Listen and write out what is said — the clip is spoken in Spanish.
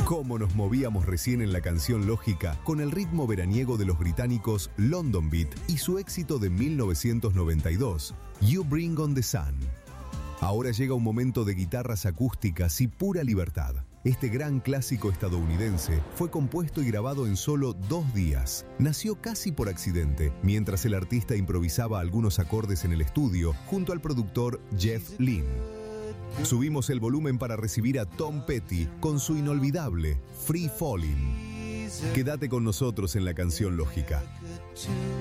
Cómo nos movíamos recién en la canción Lógica con el ritmo veraniego de los británicos London Beat y su éxito de 1992, You Bring on the Sun. Ahora llega un momento de guitarras acústicas y pura libertad. Este gran clásico estadounidense fue compuesto y grabado en solo 2 días. Nació casi por accidente, mientras el artista improvisaba algunos acordes en el estudio junto al productor Jeff Lynne. Subimos el volumen para recibir a Tom Petty con su inolvidable Free Fallin'. Quédate con nosotros en la canción Lógica.